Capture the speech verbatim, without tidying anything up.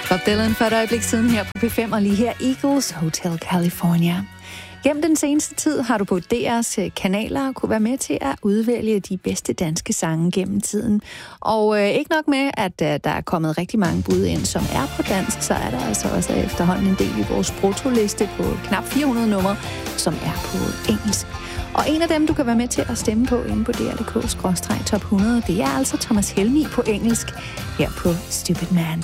Bob Dylan for et øjeblik siden her på P fem, og lige her Eagles Hotel California. Gennem den seneste tid har du på D R's kanaler kunne være med til at udvælge de bedste danske sange gennem tiden. Og øh, ikke nok med, at øh, der er kommet rigtig mange bud ind, som er på dansk, så er der altså også efterhånden en del i vores brutoliste på knap fire hundrede numre, som er på engelsk. Og en af dem, du kan være med til at stemme på inde på D R punktum d k skråstreg top hundrede, det er altså Thomas Helmig på engelsk her på Stupid Man.